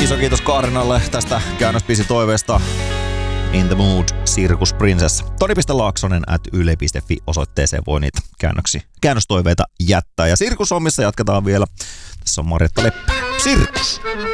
Iso kiitos Kaarinalle tästä käännösbiisitoiveesta. In the Mood, Sirkus Princess. Toni.laaksonen@yle.fi osoitteeseen voi niitä käännöstoiveita jättää. Ja sirkushommissa jatketaan vielä. Tässä on Marjatta Leppänen. Sirkus!